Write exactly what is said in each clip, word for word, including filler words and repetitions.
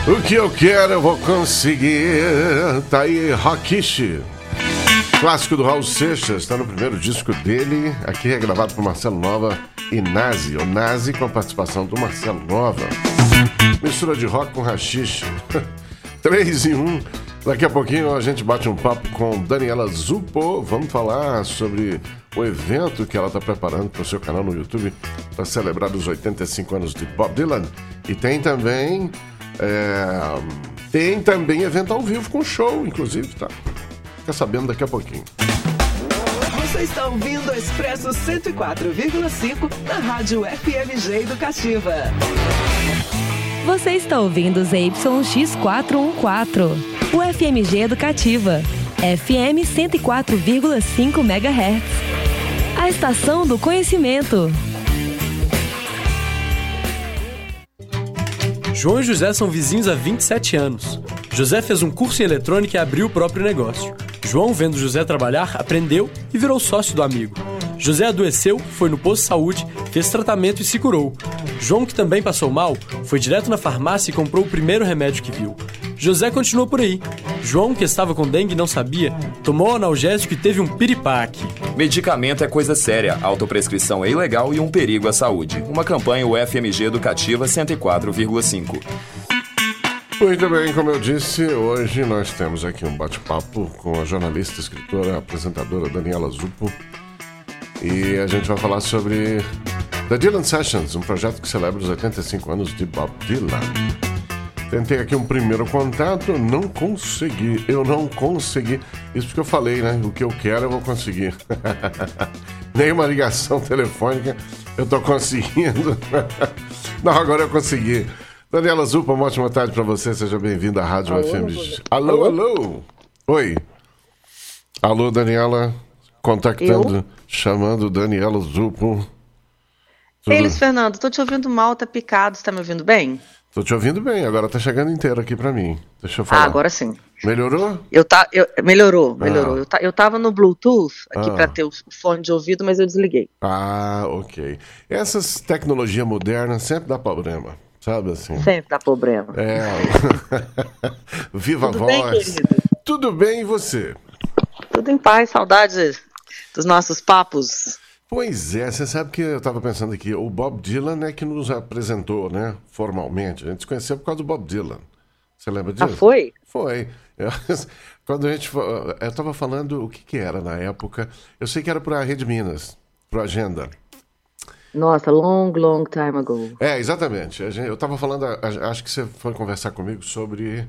O que eu quero eu vou conseguir. Tá aí Rakishi, clássico do Raul Seixas, está no primeiro disco dele. Aqui é gravado por Marcelo Nova e Nazi, o Nazi com a participação do Marcelo Nova. Mistura de rock com rachixe. Três em um. Daqui a pouquinho a gente bate um papo com Daniela Zupo. Vamos falar sobre o evento que ela está preparando para o seu canal no YouTube para celebrar os oitenta e cinco anos de Bob Dylan. E tem também é, tem também evento ao vivo com show, inclusive, tá? Fica sabendo daqui a pouquinho. Você está ouvindo o Expresso cento e quatro vírgula cinco na Rádio F M G Educativa. Você está ouvindo o Z Y X quatrocentos e quatorze, o F M G Educativa, F M cento e quatro vírgula cinco megahertz. A estação do conhecimento. João e José são vizinhos há vinte e sete anos. José fez um curso em eletrônica e abriu o próprio negócio. João, vendo José trabalhar, aprendeu e virou sócio do amigo. José adoeceu, foi no posto de saúde, fez tratamento e se curou. João, que também passou mal, foi direto na farmácia e comprou o primeiro remédio que viu. José continuou por aí. João, que estava com dengue e não sabia, tomou analgésico e teve um piripaque. Medicamento é coisa séria, autoprescrição é ilegal e um perigo à saúde. Uma campanha U F M G Educativa cento e quatro vírgula cinco. Muito bem, como eu disse, hoje nós temos aqui um bate-papo com a jornalista, escritora, apresentadora Daniela Zupo. E a gente vai falar sobre The Dylan Sessions, um projeto que celebra os oitenta e cinco anos de Bob Dylan. Tentei aqui um primeiro contato, não consegui, eu não consegui. Isso porque eu falei, né? O que eu quero eu vou conseguir. Nenhuma ligação telefônica eu tô conseguindo. Não, agora eu consegui. Daniela Zupa, uma ótima tarde para você, seja bem-vinda à Rádio alô, F M G. Alô, alô. Oi. Alô, Daniela, contactando, eu? chamando Daniela Zupo. Tudo... Eles, Fernando, tô te ouvindo mal, tá picado, você tá me ouvindo bem? Tô te ouvindo bem, agora tá chegando inteiro aqui pra mim. Deixa eu falar. Ah, agora sim. Melhorou? Eu tá, eu, melhorou, melhorou. Ah. Eu, tá, eu tava no Bluetooth aqui ah. pra ter o fone de ouvido, mas eu desliguei. Ah, ok. Essas tecnologias modernas sempre dá problema, sabe assim? Sempre dá problema. É. Viva Tudo a voz. Bem, querido? Tudo bem, e você? Tudo em paz, saudade dos nossos papos. Pois é, você sabe que eu estava pensando aqui, o Bob Dylan é que nos apresentou, né, formalmente. A gente se conheceu por causa do Bob Dylan. Você lembra disso? Ah, foi? Foi. Eu, quando a gente, eu estava falando o que, que era na época, eu sei que era para a Rede Minas, para a Agenda. Nossa, long, long time ago. É, exatamente. Eu estava falando, acho que você foi conversar comigo sobre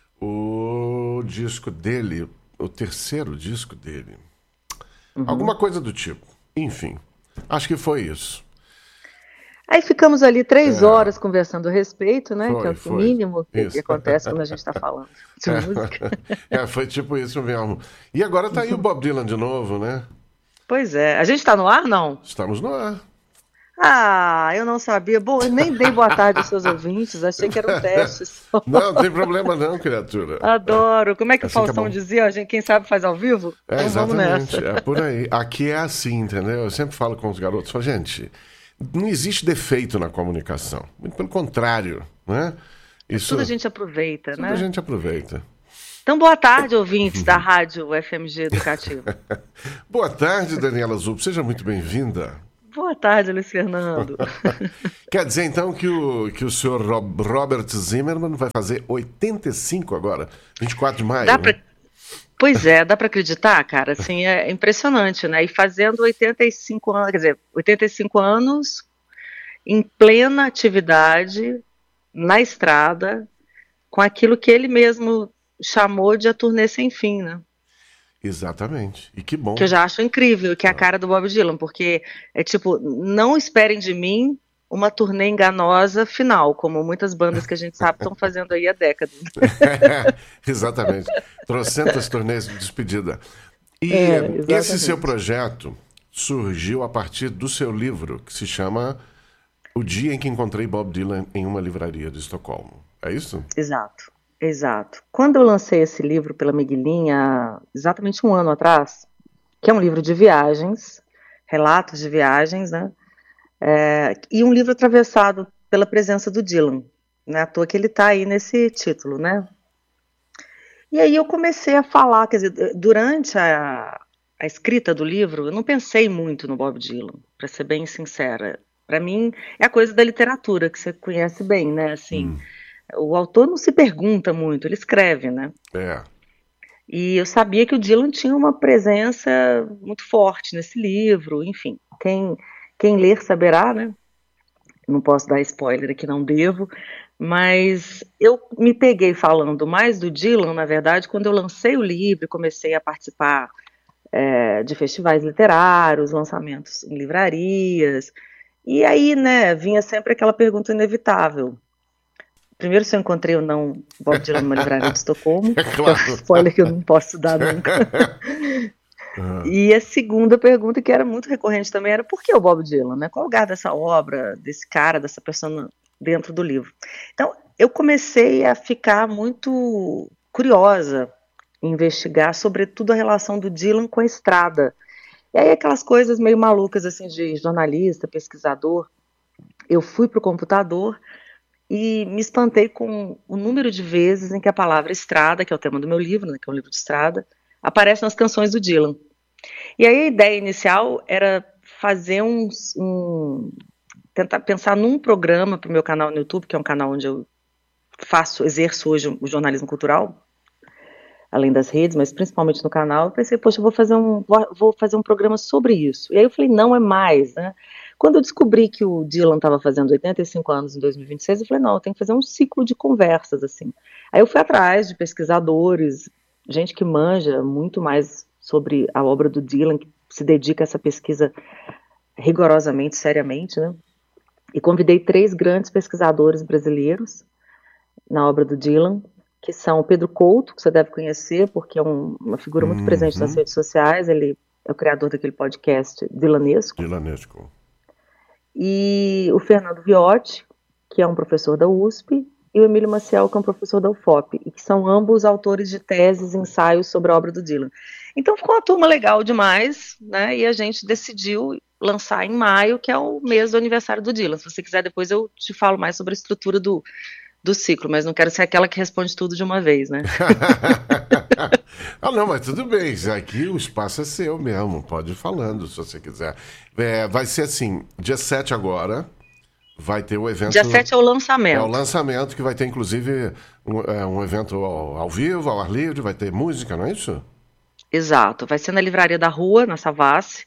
o disco dele, o terceiro disco dele. Uhum. Alguma coisa do tipo. Enfim, acho que foi isso. Aí ficamos ali três é. horas conversando a respeito, né? Foi, que é o foi. mínimo que, que acontece quando a gente está falando de é. música. É, foi tipo isso mesmo. E agora tá aí o Bob Dylan de novo, né? Pois é. A gente está no ar, não? Estamos no ar. Ah, eu não sabia. Bom, eu nem dei boa tarde aos seus ouvintes, achei que era um teste só. Não, não tem problema não, criatura. Adoro. Como é que assim o Faustão que é dizia? A gente, quem sabe faz ao vivo? É, então exatamente, vamos nessa. é por aí. Aqui é assim, entendeu? Eu sempre falo com os garotos, falo, gente, não existe defeito na comunicação. Muito pelo contrário, né? Isso, tudo a gente aproveita, tudo né? Tudo a gente aproveita. Então, boa tarde, ouvintes da Rádio F M G Educativa. Boa tarde, Daniela Zupo. Seja muito bem-vinda. Boa tarde, Luiz Fernando. Quer dizer, então, que o, que o senhor Robert Zimmerman vai fazer oitenta e cinco agora, vinte e quatro de maio, dá né? pra... Pois é, dá para acreditar, cara, assim, é impressionante, né? E fazendo oitenta e cinco anos, quer dizer, oitenta e cinco anos em plena atividade, na estrada, com aquilo que ele mesmo chamou de a turnê sem fim, né? Exatamente, e que bom. Que eu já acho incrível, que é a cara do Bob Dylan, porque é tipo, não esperem de mim uma turnê enganosa final, como muitas bandas que a gente sabe estão fazendo aí há décadas. É, exatamente, trocentas turnês de despedida. E é, esse seu projeto surgiu a partir do seu livro, que se chama O Dia em que Encontrei Bob Dylan em uma Livraria de Estocolmo. É isso? Exato. Exato. Quando eu lancei esse livro pela Miguelinha, há exatamente um ano atrás, que é um livro de viagens, relatos de viagens, né? É, e um livro atravessado pela presença do Dylan, Não é à toa que ele está aí nesse título, né? E aí eu comecei a falar, quer dizer, durante a, a escrita do livro, eu não pensei muito no Bob Dylan, para ser bem sincera. Para mim, é a coisa da literatura, que você conhece bem, né? Assim, hum. O autor não se pergunta muito, ele escreve, né? É. E eu sabia que o Dylan tinha uma presença muito forte nesse livro, enfim. Quem, quem ler saberá, né? Não posso dar spoiler aqui, não devo. Mas eu me peguei falando mais do Dylan, na verdade, quando eu lancei o livro e comecei a participar é, de festivais literários, lançamentos em livrarias. E aí, né, vinha sempre aquela pergunta inevitável. Primeiro, se eu encontrei ou não Bob Dylan numa livraria de Estocolmo, é claro. Que é um spoiler que eu não posso dar nunca. Uhum. E a segunda pergunta, que era muito recorrente também, era por que o Bob Dylan, né? Qual o lugar dessa obra, desse cara, dessa pessoa dentro do livro? Então, eu comecei a ficar muito curiosa em investigar, sobretudo, a relação do Dylan com a estrada. E aí, aquelas coisas meio malucas, assim, de jornalista, pesquisador. Eu fui para o computador e me espantei com o número de vezes em que a palavra estrada, que é o tema do meu livro, né, que é um livro de estrada, aparece nas canções do Dylan. E aí a ideia inicial era fazer um, um tentar pensar num programa para o meu canal no YouTube, que é um canal onde eu faço, exerço hoje o jornalismo cultural, além das redes, mas principalmente no canal. Eu pensei, poxa, eu vou fazer um, vou fazer um programa sobre isso. E aí eu falei, não é mais, né? Quando eu descobri que o Dylan estava fazendo oitenta e cinco anos em dois mil e vinte e seis, eu falei, não, eu tenho que fazer um ciclo de conversas, assim. Aí eu fui atrás de pesquisadores, gente que manja muito mais sobre a obra do Dylan, que se dedica a essa pesquisa rigorosamente, seriamente, né? E convidei três grandes pesquisadores brasileiros na obra do Dylan, que são o Pedro Couto, que você deve conhecer, porque é um, uma figura muito uhum. presente nas redes sociais, ele é o criador daquele podcast Dylanesco. Dylanesco. E o Fernando Viotti, que é um professor da U S P, e o Emílio Maciel, que é um professor da U F O P, e que são ambos autores de teses e ensaios sobre a obra do Dylan. Então ficou uma turma legal demais, né? E a gente decidiu lançar em maio, que é o mês do aniversário do Dylan. Se você quiser, depois eu te falo mais sobre a estrutura do, do ciclo, mas não quero ser aquela que responde tudo de uma vez, né? Ah, não, mas tudo bem, aqui o espaço é seu mesmo, pode ir falando se você quiser. É, vai ser assim, dia sete agora, vai ter o evento... Dia sete é o lançamento. É o lançamento, que vai ter inclusive um, é, um evento ao, ao vivo, ao ar livre, vai ter música, não é isso? Exato, vai ser na Livraria da Rua, na Savassi,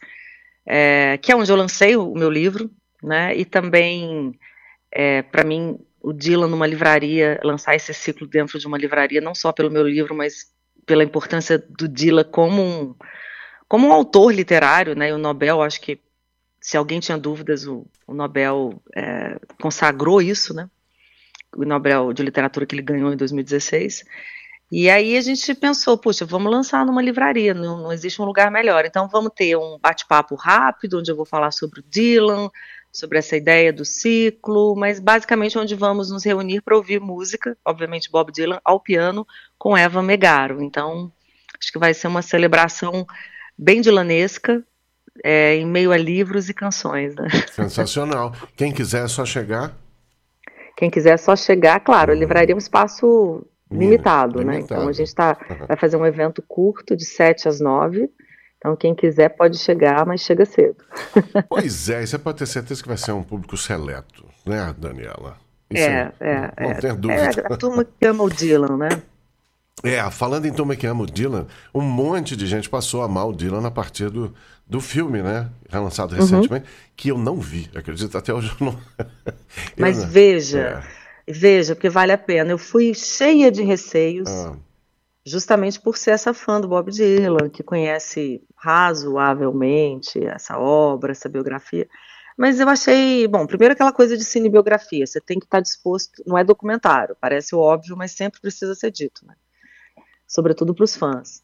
é, que é onde eu lancei o, o meu livro, né, e também, é, para mim, o Dylan numa livraria, lançar esse ciclo dentro de uma livraria, não só pelo meu livro, mas pela importância do Dylan como um, como um autor literário, né, e o Nobel, acho que, se alguém tinha dúvidas, o, o Nobel é, consagrou isso, né, o Nobel de Literatura que ele ganhou em dois mil e dezesseis, e aí a gente pensou, puxa, vamos lançar numa livraria, não, não existe um lugar melhor, então vamos ter um bate-papo rápido, onde eu vou falar sobre o Dylan, sobre essa ideia do ciclo, mas basicamente onde vamos nos reunir para ouvir música, obviamente Bob Dylan, ao piano, com Eva Megaro. Então, acho que vai ser uma celebração bem dylanesca, é, em meio a livros e canções, né? Sensacional. Quem quiser é só chegar? Quem quiser é só chegar, claro, hum. a livraria é um espaço limitado, limitado, né? Então a gente tá, uhum. vai fazer um evento curto de sete às nove. Então, quem quiser pode chegar, mas chega cedo. Pois é, e você pode ter certeza que vai ser um público seleto, né, Daniela? Isso é, é. Não é, tem dúvida. É a turma que ama o Dylan, né? É, falando em turma que ama o Dylan, um monte de gente passou a amar o Dylan a partir do, do filme, né? Relançado recentemente, uhum. que eu não vi, acredito, até hoje eu não... eu mas não... veja, é. veja, porque vale a pena. Eu fui cheia de receios... Ah. Justamente por ser essa fã do Bob Dylan, que conhece razoavelmente essa obra, essa biografia. Mas eu achei, bom, primeiro aquela coisa de cinebiografia, você tem que estar disposto, não é documentário, parece óbvio, mas sempre precisa ser dito, né? Sobretudo para os fãs.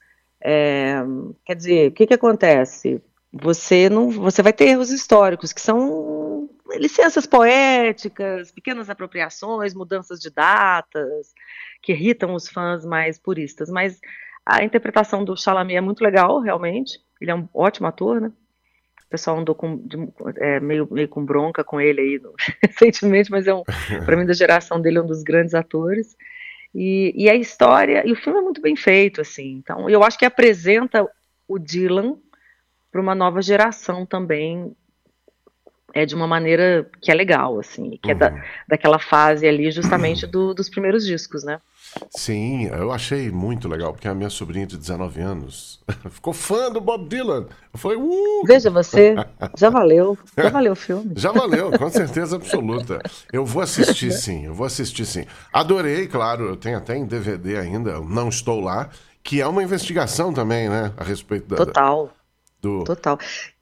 É, quer dizer, o que que acontece? Você, não, você vai ter erros históricos, que são licenças poéticas, pequenas apropriações, mudanças de datas, que irritam os fãs mais puristas, mas a interpretação do Chalamet é muito legal, realmente, ele é um ótimo ator, né? O pessoal andou com, de, é, meio, meio com bronca com ele aí no, recentemente, mas é um, para mim, da geração dele, é um dos grandes atores. E, e a história, e o filme é muito bem feito, assim. Então, eu acho que apresenta o Dylan para uma nova geração também, é de uma maneira que é legal, assim, que uhum. é da, daquela fase ali, justamente do, dos primeiros discos, né? Sim, eu achei muito legal, porque a minha sobrinha de dezenove anos ficou fã do Bob Dylan. Eu falei, uh! Veja você, já valeu, já valeu o filme. Já valeu, com certeza absoluta. Eu vou assistir sim, eu vou assistir sim. Adorei, claro, eu tenho até em D V D ainda, Não Estou Lá, que é uma investigação também, né, a respeito da... Total, do... total.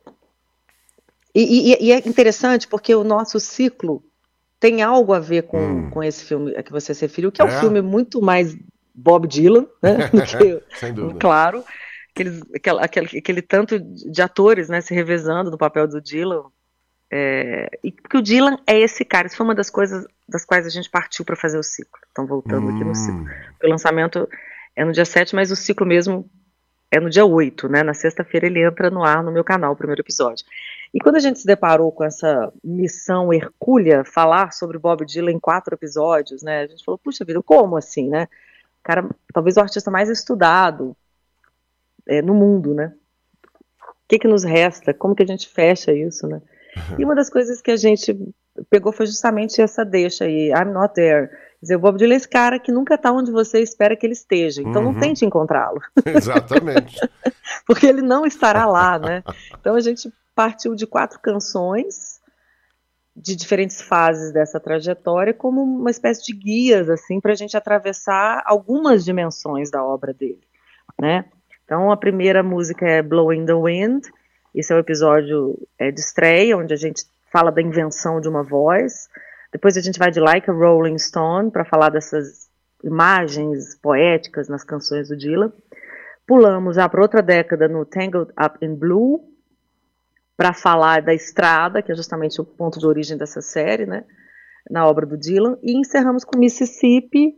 E, e, e é interessante porque o nosso ciclo tem algo a ver com, hum. com esse filme a que você se referiu, que é, é um filme muito mais Bob Dylan, né? que, sem dúvida. Claro, aqueles, aquele, aquele, aquele tanto de atores, né, se revezando no papel do Dylan. É, e porque o Dylan é esse cara, isso foi uma das coisas das quais a gente partiu para fazer o ciclo. Então, voltando hum. aqui no ciclo. O lançamento é no dia sete, mas o ciclo mesmo é no dia oito, né? Na sexta-feira ele entra no ar no meu canal, o primeiro episódio. E quando a gente se deparou com essa missão hercúlea, falar sobre Bob Dylan em quatro episódios, né? A gente falou, puxa vida, como assim, né? Cara, talvez o artista mais estudado é, no mundo, né? O que que nos resta? Como que a gente fecha isso, né? E uma das coisas que a gente pegou foi justamente essa deixa aí, I'm not there. Quer dizer, o Bob Dylan é esse cara que nunca está onde você espera que ele esteja, então uhum. não tente encontrá-lo. Exatamente. Porque ele não estará lá, né? Então a gente partiu de quatro canções de diferentes fases dessa trajetória como uma espécie de guias, assim, para a gente atravessar algumas dimensões da obra dele, né? Então a primeira música é Blowing the Wind, esse é o episódio é, de estreia, onde a gente fala da invenção de uma voz. Depois a gente vai de Like a Rolling Stone para falar dessas imagens poéticas nas canções do Dylan. Pulamos já para outra década no Tangled Up in Blue, para falar da estrada, que é justamente o ponto de origem dessa série, né, na obra do Dylan. E encerramos com Mississippi,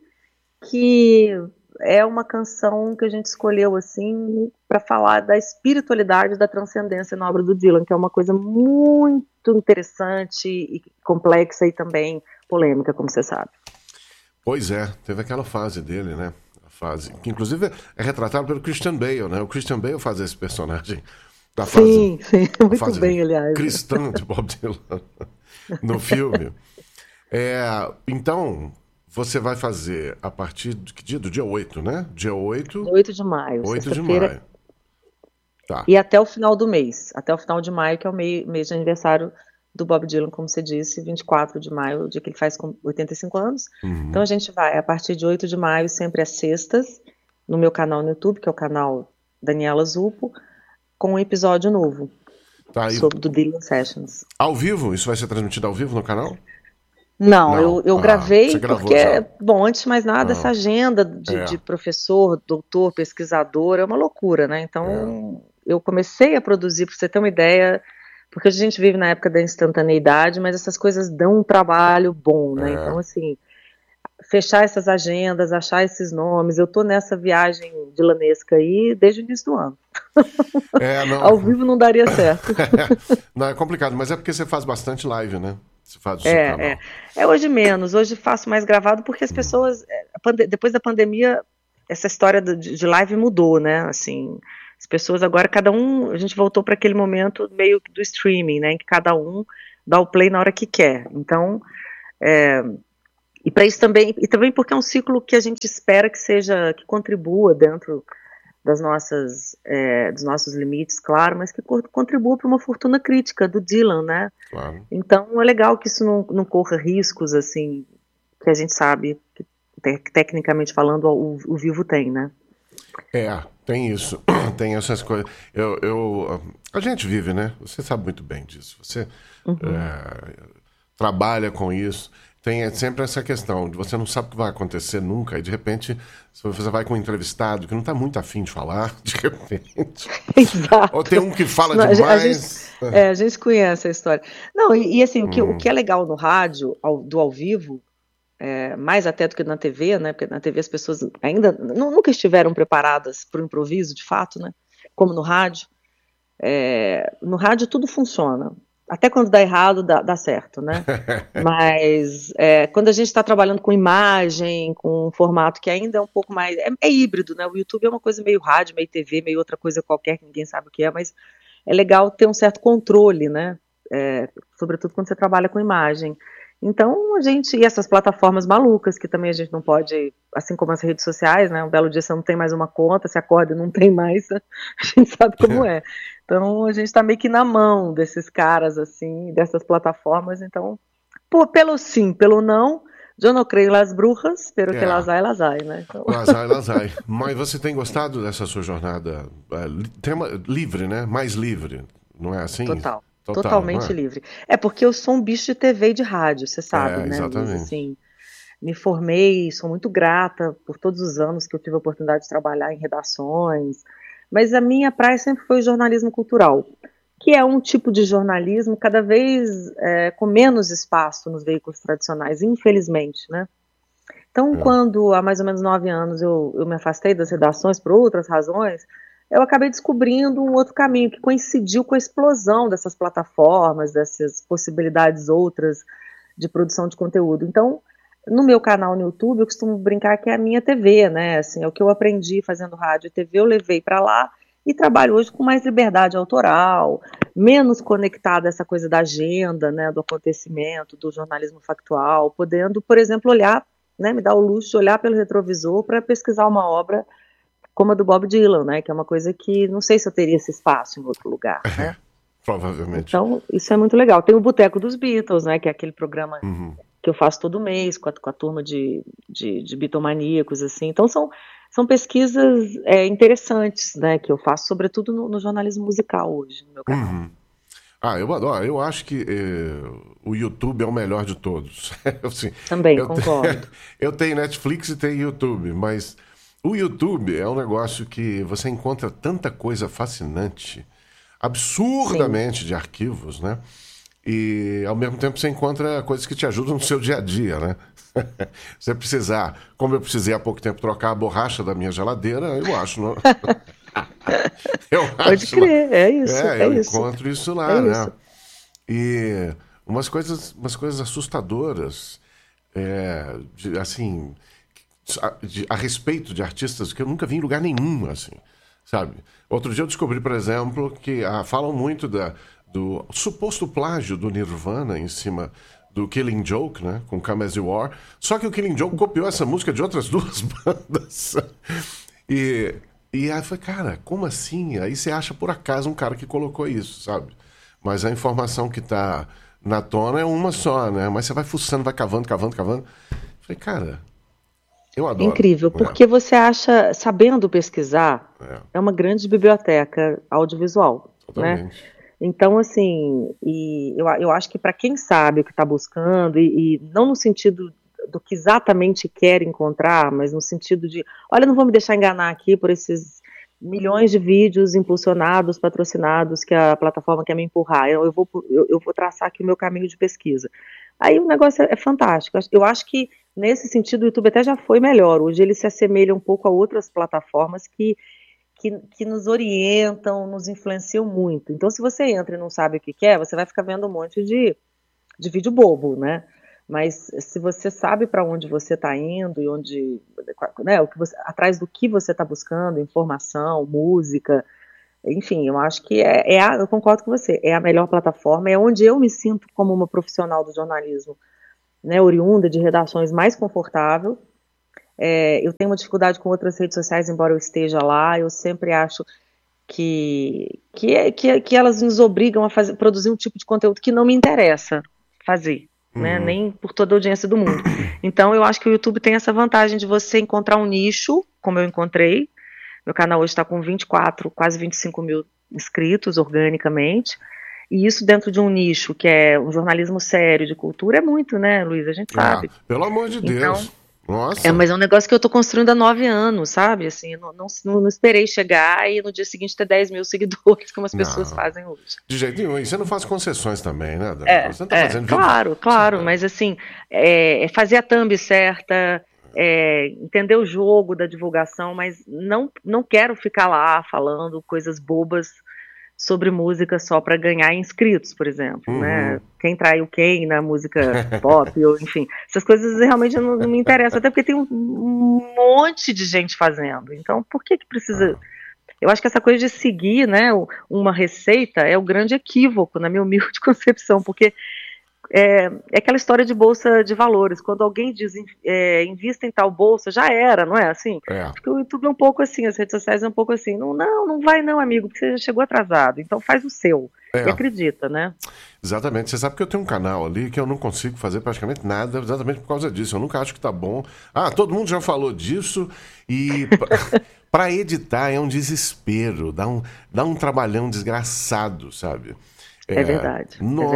que é uma canção que a gente escolheu assim para falar da espiritualidade da transcendência na obra do Dylan, que é uma coisa muito interessante e complexa e também polêmica, como você sabe. Pois é, teve aquela fase dele, né? A fase que inclusive é retratada pelo Christian Bale, né? O Christian Bale faz esse personagem da fase, sim, sim, muito fase bem, aliás. cristã de Bob Dylan no filme. É, então você vai fazer a partir do, que dia? Do dia oito, né? Dia oito. oito de maio. oito de maio. Tá. E até o final do mês. Até o final de maio, que é o mês, mês de aniversário do Bob Dylan, como você disse, vinte e quatro de maio, o dia que ele faz com oitenta e cinco anos. Uhum. Então a gente vai, a partir de oito de maio, sempre às sextas, no meu canal no YouTube, que é o canal Daniela Zupo, com um episódio novo. Tá, sobre e... do Dylan Sessions. Ao vivo? Isso vai ser transmitido ao vivo no canal? Não, Não, eu, eu ah, gravei porque, já. bom, antes de mais nada, ah, essa agenda de, é. de professor, doutor, pesquisador, é uma loucura, né? Então, é. eu comecei a produzir, para você ter uma ideia, porque a gente vive na época da instantaneidade, mas essas coisas dão um trabalho bom, né? É. Então, assim, fechar essas agendas, achar esses nomes, eu tô nessa viagem dilanesca aí desde o início do ano. É, não... Ao vivo não daria certo. Não, é complicado, mas é porque você faz bastante live, né? Faz o é, seu canal. é. é hoje menos, hoje faço mais gravado porque as pessoas, depois da pandemia, essa história de live mudou, né? Assim, as pessoas agora, cada um, a gente voltou para aquele momento meio do streaming, né? Em que cada um dá o play na hora que quer. Então, é, e para isso também, e também porque é um ciclo que a gente espera que seja, que contribua dentro das nossas, é, dos nossos limites, claro, mas que contribua para uma fortuna crítica do Dylan, né? Claro. Então é legal que isso não, não corra riscos, assim, que a gente sabe que, te, tecnicamente falando, o, o vivo tem, né? É, tem isso, tem essas coisas. Eu, eu, a gente vive, né? Você sabe muito bem disso. Você uhum. é, trabalha com isso. Tem sempre essa questão de você não sabe o que vai acontecer nunca, e de repente você vai com um entrevistado que não está muito afim de falar, de repente. Exato. Ou tem um que fala não, demais. A gente, é, a gente conhece a história. Não, e, e assim, hum. o, que, o que é legal no rádio, ao, do ao vivo, é, mais até do que na T V, né? Porque na T V as pessoas ainda nunca estiveram preparadas para o improviso, de fato, né? Como no rádio. É, no rádio tudo funciona. Até quando dá errado, dá, dá certo, né? Mas é, quando a gente está trabalhando com imagem, com um formato que ainda é um pouco mais... É, é híbrido, né? O YouTube é uma coisa meio rádio, meio T V, meio outra coisa qualquer que ninguém sabe o que é, mas é legal ter um certo controle, né? É, sobretudo quando você trabalha com imagem. Então, a gente... E essas plataformas malucas, que também a gente não pode... Assim como as redes sociais, né? Um belo dia você não tem mais uma conta, você acorda e não tem mais, a gente sabe como é. Então, a gente está meio que na mão desses caras, assim, dessas plataformas. Então, por, pelo sim, pelo não, eu não creio nas bruxas, pero que É. las hay, las hay, né? Então... Las hay, las hay. Mas você tem gostado dessa sua jornada é, li- tema, livre, né? Mais livre, não é assim? Total. Total, Totalmente não é? livre. É porque eu sou um bicho de T V e de rádio, você sabe, É, né, Luiz? exatamente. Assim, me formei, sou muito grata por todos os anos que eu tive a oportunidade de trabalhar em redações, mas a minha praia sempre foi o jornalismo cultural, que é um tipo de jornalismo cada vez é, com menos espaço nos veículos tradicionais, infelizmente, né? Então, É. quando há mais ou menos nove anos eu, eu me afastei das redações por outras razões, eu acabei descobrindo um outro caminho que coincidiu com a explosão dessas plataformas, dessas possibilidades outras de produção de conteúdo. Então, no meu canal no YouTube, eu costumo brincar que é a minha T V, né? Assim, é o que eu aprendi fazendo rádio e T V, eu levei para lá e trabalho hoje com mais liberdade autoral, menos conectada a essa coisa da agenda, né, do acontecimento, do jornalismo factual, podendo, por exemplo, olhar, né, me dar o luxo de olhar pelo retrovisor para pesquisar uma obra como a do Bob Dylan, né, que é uma coisa que não sei se eu teria esse espaço em outro lugar, né? Provavelmente. Então, isso é muito legal. Tem o Boteco dos Beatles, né, que é aquele programa Uhum. que eu faço todo mês com a, com a turma de, de, de bitomaníacos, assim. Então, são, são pesquisas é, interessantes, né, que eu faço, sobretudo no, no jornalismo musical hoje, no meu canal. Uhum. Ah, eu adoro. Eu acho que eh, o YouTube é o melhor de todos. Assim, Também, eu concordo. te- eu tenho Netflix e tenho YouTube, mas o YouTube é um negócio que você encontra tanta coisa fascinante, absurdamente de arquivos, né? E ao mesmo tempo você encontra coisas que te ajudam no seu dia a dia, né? Você precisar, como eu precisei há pouco tempo trocar a borracha da minha geladeira, eu acho, não... eu Pode acho, crer, é isso, é, é eu isso. encontro isso lá, É né? isso. E umas coisas, umas coisas assustadoras, é, de, assim, a, de- a respeito de artistas que eu nunca vi em lugar nenhum, assim, sabe? Outro dia eu descobri, por exemplo, que ah, falam muito da, do suposto plágio do Nirvana em cima do Killing Joke, né? Com Come As You Are. Só que o Killing Joke copiou essa música de outras duas bandas. E, e aí eu falei, cara, como assim? Aí você acha por acaso um cara que colocou isso, sabe? Mas a informação que tá na tona é uma só, né? Mas você vai fuçando, vai cavando, cavando, cavando. Eu falei, cara, eu adoro. Incrível, É, porque você acha, sabendo pesquisar, é, é uma grande biblioteca audiovisual, né? totalmente. Então, assim, e eu, eu acho que para quem sabe o que está buscando, e, e não no sentido do que exatamente quer encontrar, mas no sentido de, olha, não vou me deixar enganar aqui por esses milhões de vídeos impulsionados, patrocinados que a plataforma quer me empurrar, eu, eu, vou, eu, eu vou traçar aqui o meu caminho de pesquisa. Aí o negócio é, é fantástico. Eu acho que, nesse sentido, o YouTube até já foi melhor. Hoje ele se assemelha um pouco a outras plataformas que Que, que nos orientam, nos influenciam muito. Então, se você entra e não sabe o que quer, você vai ficar vendo um monte de, de vídeo bobo, né? Mas se você sabe para onde você está indo e onde, né, o que você, atrás do que você está buscando, informação, música, enfim, eu acho que é, é a, eu concordo com você, é a melhor plataforma, é onde eu me sinto como uma profissional do jornalismo, né, oriunda de redações mais confortável. É, eu tenho uma dificuldade com outras redes sociais, embora eu esteja lá, eu sempre acho que, que, que, que elas nos obrigam a fazer, produzir um tipo de conteúdo que não me interessa fazer, né? Uhum. Nem por toda a audiência do mundo. Então eu acho que o YouTube tem essa vantagem de você encontrar um nicho, como eu encontrei. Meu canal hoje está com vinte e quatro, quase vinte e cinco mil inscritos organicamente, e isso dentro de um nicho que é um jornalismo sério de cultura é muito, né, Luiz? A gente sabe. Ah, pelo amor de Então, Deus. Nossa. É, mas é um negócio que eu tô construindo há nove anos, sabe? Assim, eu não, não, não esperei chegar e no dia seguinte ter dez mil seguidores, como as pessoas Não. fazem hoje. De jeito nenhum. E você não faz concessões também, né, Dani? É, Você não tá é, fazendo vídeo. claro, claro, mas assim, é, é fazer a thumb certa, é, entender o jogo da divulgação, mas não, não quero ficar lá falando coisas bobas sobre música só para ganhar inscritos, por exemplo, uhum. né? Quem traiu quem na música pop, ou enfim, essas coisas realmente não, não me interessam, até porque tem um, um monte de gente fazendo. Então, por que que precisa... Eu acho que essa coisa de seguir, né, uma receita é o grande equívoco, na minha humilde concepção, porque é, é aquela história de bolsa de valores. Quando alguém diz é, invista em tal bolsa, já era, não é assim? É. Acho que o YouTube é um pouco assim, as redes sociais é um pouco assim. Não, não, não vai não, amigo, porque você já chegou atrasado. Então faz o seu. É. E acredita, né? Exatamente. Você sabe que eu tenho um canal ali que eu não consigo fazer praticamente nada, exatamente por causa disso. Eu nunca acho que tá bom. Ah, todo mundo já falou disso e... Para editar é um desespero, dá um, dá um trabalhão desgraçado, sabe? É, é verdade.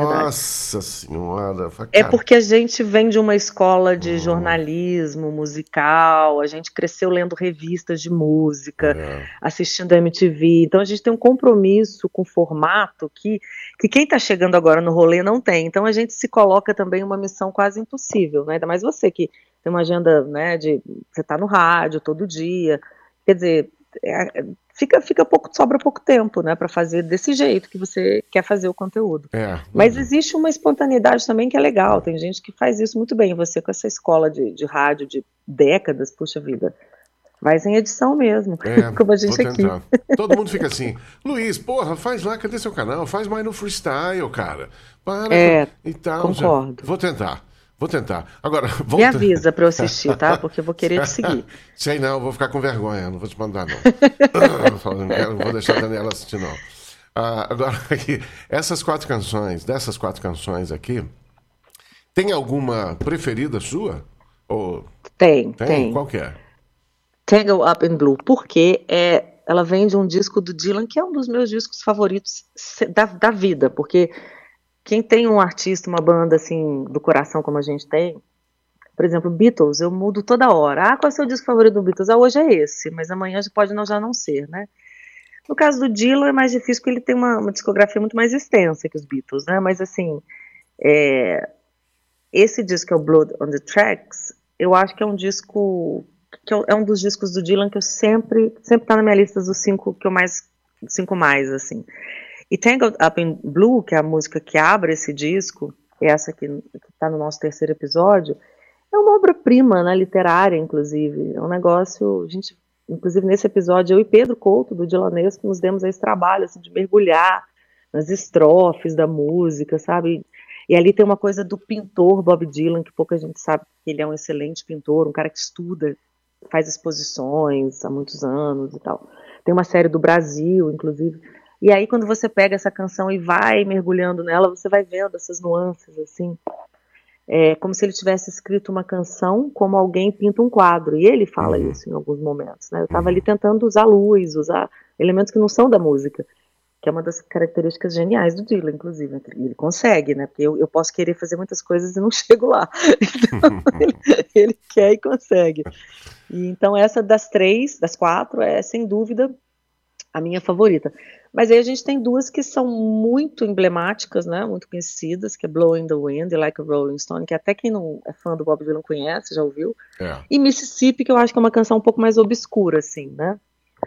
Nossa é verdade. Senhora. É porque a gente vem de uma escola de hum. jornalismo musical, a gente cresceu lendo revistas de música, é. assistindo a M T V, então a gente tem um compromisso com o formato que, que quem está chegando agora no rolê não tem. Então a gente se coloca também uma missão quase impossível, né? Ainda mais você que tem uma agenda, né, de você tá no rádio todo dia. Quer dizer, é, fica, fica pouco, sobra pouco tempo, né, para fazer desse jeito que você quer fazer o conteúdo. É, Mas existe uma espontaneidade também que é legal, tem gente que faz isso muito bem. Você com essa escola de, de rádio de décadas, puxa vida, vai em edição mesmo, é, como a gente aqui. Todo mundo fica assim, Luiz, porra, faz lá, cadê seu canal? Faz mais no freestyle, cara. Para é, e tal. concordo. Já. Vou tentar. Vou tentar. Agora, volta... Me avisa pra eu assistir, tá? Porque eu vou querer te seguir. Sei não, eu vou ficar com vergonha, não vou te mandar não. não, quero, não vou deixar a Daniela assistir não. Ah, agora, aqui, essas quatro canções, dessas quatro canções aqui, tem alguma preferida sua? Ou... Tem, tem, tem. Qual que é? Tangled Up in Blue, porque é, ela vem de um disco do Dylan, que é um dos meus discos favoritos da, da vida, porque... Quem tem um artista, uma banda assim, do coração como a gente tem, por exemplo, Beatles, eu mudo toda hora. Ah, qual é o seu disco favorito do Beatles? Ah, hoje é esse, mas amanhã pode não, já não ser, né? No caso do Dylan é mais difícil porque ele tem uma, uma discografia muito mais extensa que os Beatles, né? Mas assim, é, esse disco que é o Blood on the Tracks, eu acho que é um disco, que é um dos discos do Dylan que eu sempre, sempre tá na minha lista dos cinco que eu mais, cinco mais, assim. E Tangled Up in Blue, que é a música que abre esse disco, essa que está no nosso terceiro episódio, é uma obra-prima, né, literária, inclusive. É um negócio, a gente, inclusive nesse episódio, eu e Pedro Couto, do Dilanesco, nos demos esse trabalho assim, de mergulhar nas estrofes da música, sabe? E ali tem uma coisa do pintor Bob Dylan, que pouca gente sabe que ele é um excelente pintor, um cara que estuda, faz exposições há muitos anos e tal. Tem uma série do Brasil, inclusive. E aí, quando você pega essa canção e vai mergulhando nela, você vai vendo essas nuances, assim. É como se ele tivesse escrito uma canção como alguém pinta um quadro. E ele fala uhum. isso em alguns momentos, né? Eu estava ali tentando usar luz, usar elementos que não são da música, que é uma das características geniais do Dylan, inclusive. Ele consegue, né? Porque eu, eu posso querer fazer muitas coisas e não chego lá. Então, ele, ele quer e consegue. E, então, essa das três, das quatro, é, sem dúvida, a minha favorita. Mas aí a gente tem duas que são muito emblemáticas, né, muito conhecidas, que é Blowing the Wind e Like a Rolling Stone, que até quem não é fã do Bob Dylan conhece, já ouviu. É. E Mississippi, que eu acho que é uma canção um pouco mais obscura, assim, né.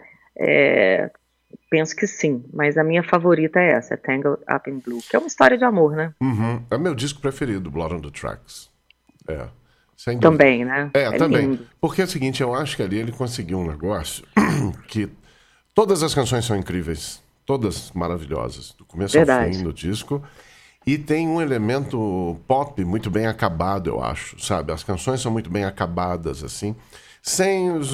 É, penso que sim, mas a minha favorita é essa, é Tangled Up in Blue, que é uma história de amor, né. Uhum. É meu disco preferido, Blood on the Tracks. É. Sem também, né. É, é também. Lindo. Porque é o seguinte, eu acho que ali ele conseguiu um negócio que todas as canções são incríveis. Todas maravilhosas, do começo Verdade. ao fim do disco. E tem um elemento pop muito bem acabado, eu acho, sabe? As canções são muito bem acabadas, assim, sem os